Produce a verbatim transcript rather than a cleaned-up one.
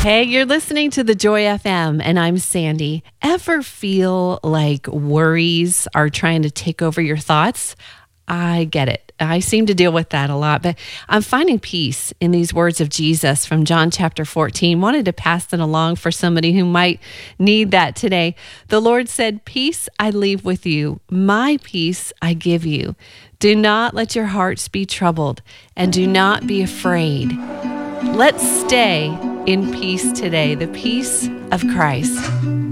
Hey, you're listening to the Joy F M, and I'm Sandy. Ever feel like worries are trying to take over your thoughts? I get it. I seem to deal with that a lot, but I'm finding peace in these words of Jesus from John chapter fourteen. Wanted to pass them along for somebody who might need that today. The Lord said, "Peace I leave with you. My peace I give you. Do not let your hearts be troubled, and do not be afraid." Let's stay in peace today, the peace of Christ.